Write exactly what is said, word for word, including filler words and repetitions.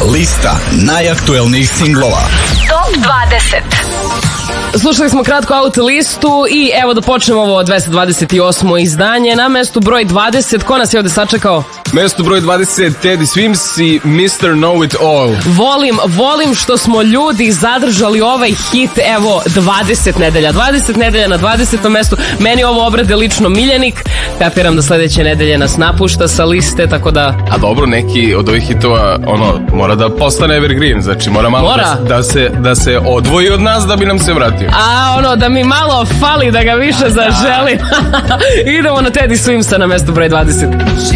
Lista najaktuelnijih singlova. Top dvadeset. Slušali smo kratko auto listu i evo da počnemo ovo dvesta dvadeset osmo izdanje. Na mestu broj dvadeset, ko nas je ovde sačekao? Mesto broj dvadeset, Teddy Swims i mister Know It All. Volim, volim što smo ljudi zadržali ovaj hit, evo, dvadeset nedelja. dvadeset nedelja na dvadesetom mestu. Meni ovo obrade lično miljenik. Kapiram da sledeće nedelje nas napušta sa liste, tako da... A dobro, neki od ovih hitova, ono, mora da postane evergreen, znači mora malo Mora. Da, da, se, da se odvoji od nas da bi nam se vratio. A ono, da mi malo fali da ga više zaželim. Idemo na Teddy Swimsa na mestu broj dvadeset.